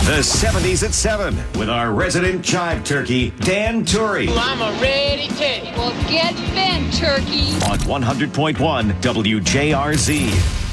The 70s at 7 with our resident jive turkey, Dan Turry. I'm a ready teddy. Well, get bent, turkey. On 100.1 WJRZ.